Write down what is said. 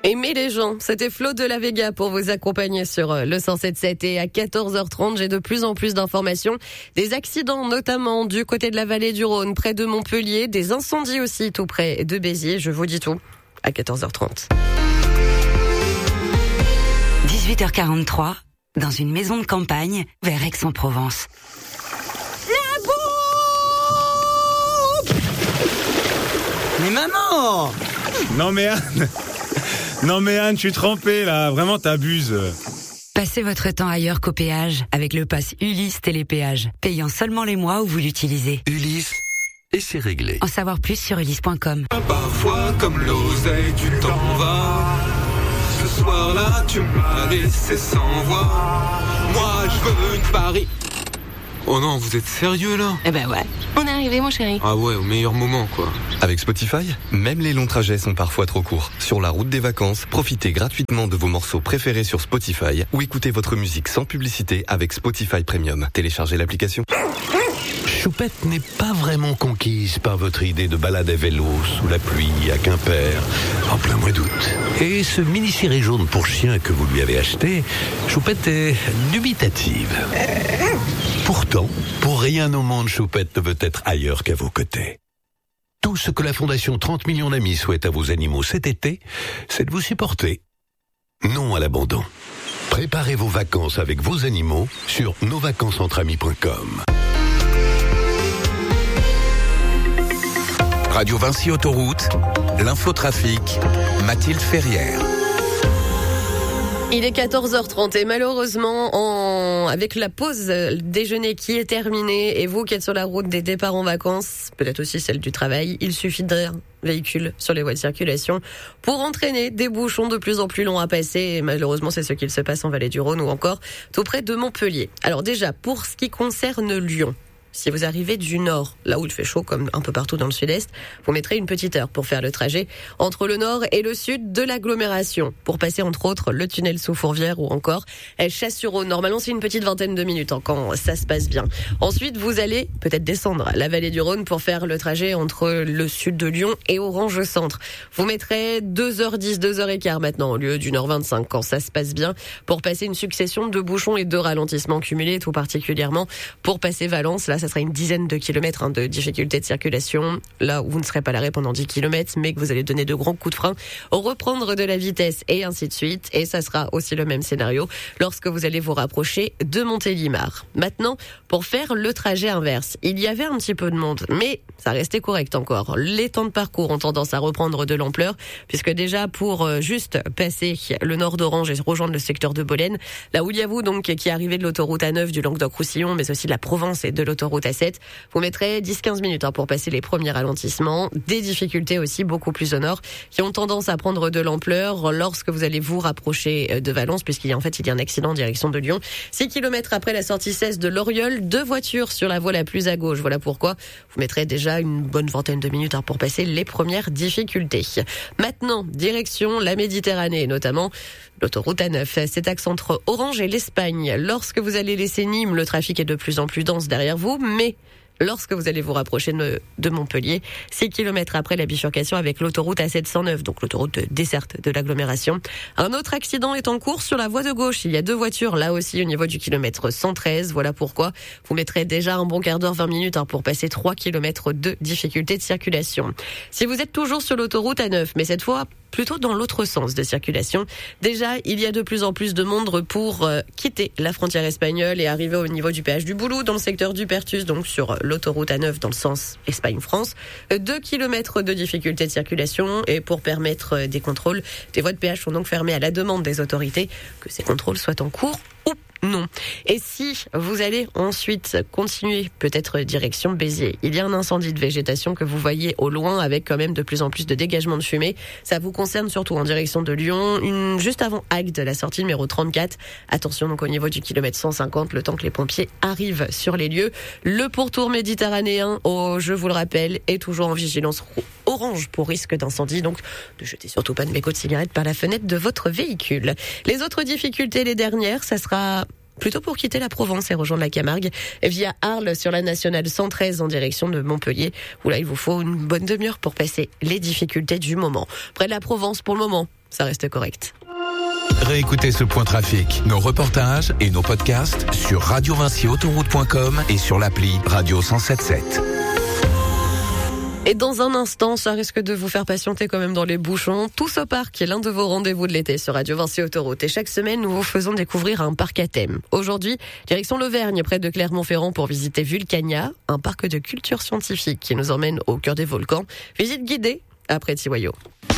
Aimer les gens, c'était Flo de la Vega pour vous accompagner sur le 107.7 et à 14h30, j'ai de plus en plus d'informations. Des accidents notamment du côté de la vallée du Rhône, près de Montpellier, des incendies aussi tout près de Béziers, je vous dis tout à 14h30. 18h43, dans une maison de campagne vers Aix-en-Provence. La bombe! Mais maman! Non mais Anne, je suis trempé là, vraiment t'abuses. Passez votre temps ailleurs qu'au péage avec le pass Ulysse Télépéage, payant seulement les mois où vous l'utilisez. Ulysse, et c'est réglé. En savoir plus sur ulysse.com. Parfois comme l'oseille tu t'en vas. Ce soir-là tu m'as laissé sans voix. Moi je veux une Paris. Oh non, vous êtes sérieux là? Eh ben ouais, on est arrivé mon chéri. Ah ouais, au meilleur moment quoi. Avec Spotify, même les longs trajets sont parfois trop courts. Sur la route des vacances, profitez gratuitement de vos morceaux préférés sur Spotify ou écoutez votre musique sans publicité avec Spotify Premium. Téléchargez l'application. Choupette n'est pas vraiment conquise par votre idée de balade à vélo sous la pluie à Quimper en plein mois d'août. Et ce mini-ciré jaune pour chien que vous lui avez acheté, Choupette est dubitative. Pourtant, pour rien au monde, Choupette ne veut être ailleurs qu'à vos côtés. Tout ce que la Fondation 30 millions d'amis souhaite à vos animaux cet été, c'est de vous supporter. Non à l'abandon. Préparez vos vacances avec vos animaux sur nosvacancesentramis.com. Radio Vinci Autoroute, l'infotrafic, Mathilde Ferrière. Il est 14h30 et malheureusement, avec la pause déjeuner qui est terminée et vous qui êtes sur la route des départs en vacances, peut-être aussi celle du travail, il suffit d'un véhicule sur les voies de circulation pour entraîner des bouchons de plus en plus longs à passer. Et malheureusement, c'est ce qu'il se passe en Vallée du Rhône ou encore tout près de Montpellier. Alors déjà, pour ce qui concerne Lyon, si vous arrivez du nord, là où il fait chaud comme un peu partout dans le sud-est, vous mettrez une petite heure pour faire le trajet entre le nord et le sud de l'agglomération, pour passer entre autres le tunnel sous Fourvière ou encore Chasse-sur-Rhône. Normalement, c'est une petite vingtaine de minutes quand ça se passe bien. Ensuite, vous allez peut-être descendre la vallée du Rhône pour faire le trajet entre le sud de Lyon et Orange Centre. Vous mettrez 2h10, 2h15 maintenant au lieu d'une heure 25 quand ça se passe bien, pour passer une succession de bouchons et de ralentissements cumulés, tout particulièrement pour passer Valence. Là, ça sera une dizaine de kilomètres de difficulté de circulation, là où vous ne serez pas à l'arrêt pendant 10 kilomètres, mais que vous allez donner de grands coups de frein, reprendre de la vitesse et ainsi de suite. Et ça sera aussi le même scénario lorsque vous allez vous rapprocher de Montélimar. Maintenant, pour faire le trajet inverse, il y avait un petit peu de monde, mais ça restait correct encore. Les temps de parcours ont tendance à reprendre de l'ampleur, puisque déjà pour juste passer le nord d'Orange et rejoindre le secteur de Bolène, là où il y a vous donc qui arrivez de l'autoroute A9 du Languedoc-Roussillon, mais aussi de la Provence et de l'autoroute A7, vous mettrez 10-15 minutes pour passer les premiers ralentissements. Des difficultés aussi beaucoup plus au nord qui ont tendance à prendre de l'ampleur lorsque vous allez vous rapprocher de Valence, puisqu'il y a un accident en direction de Lyon. 6 km après la sortie 16 de Loriol, 2 voitures sur la voie la plus à gauche. Voilà pourquoi vous mettrez déjà une bonne vingtaine de minutes pour passer les premières difficultés. Maintenant, direction la Méditerranée, notamment l'autoroute A9. Cet axe entre Orange et l'Espagne. Lorsque vous allez laisser Nîmes, le trafic est de plus en plus dense derrière vous, mais lorsque vous allez vous rapprocher de Montpellier, 6 km après la bifurcation avec l'autoroute A709, donc l'autoroute desserte de l'agglomération. Un autre accident est en cours sur la voie de gauche. Il y a 2 voitures là aussi au niveau du kilomètre 113. Voilà pourquoi vous mettrez déjà un bon quart d'heure, 20 minutes pour passer 3 km de difficulté de circulation. Si vous êtes toujours sur l'autoroute A9, mais cette fois plutôt dans l'autre sens de circulation, déjà il y a de plus en plus de monde pour quitter la frontière espagnole et arriver au niveau du péage du Boulou dans le secteur du Pertus, donc sur l'autoroute A9 dans le sens Espagne-France. 2 km de difficulté de circulation, et pour permettre des contrôles, des voies de péage sont donc fermées à la demande des autorités, que ces contrôles soient en cours ou non. Et si vous allez ensuite continuer, peut-être direction Béziers, il y a un incendie de végétation que vous voyez au loin avec quand même de plus en plus de dégagement de fumée. Ça vous concerne surtout en direction de Lyon, juste avant Agde, la sortie numéro 34. Attention donc au niveau du kilomètre 150, le temps que les pompiers arrivent sur les lieux. Le pourtour méditerranéen, je vous le rappelle, est toujours en vigilance orange pour risque d'incendie, donc ne jetez surtout pas de mégots de cigarettes par la fenêtre de votre véhicule. Les autres difficultés, les dernières, ça sera plutôt pour quitter la Provence et rejoindre la Camargue via Arles sur la nationale 113 en direction de Montpellier, où là il vous faut une bonne demi-heure pour passer les difficultés du moment. Près de la Provence pour le moment, ça reste correct. Réécoutez ce point trafic, nos reportages et nos podcasts sur radiovinciautoroute.com et sur l'appli Radio 107.7. Et dans un instant, ça risque de vous faire patienter quand même dans les bouchons. Tous au parc est l'un de vos rendez-vous de l'été sur Radio Vinci Autoroute. Et chaque semaine, nous vous faisons découvrir un parc à thème. Aujourd'hui, direction l'Auvergne, près de Clermont-Ferrand, pour visiter Vulcania, un parc de culture scientifique qui nous emmène au cœur des volcans. Visite guidée après Tiwayo.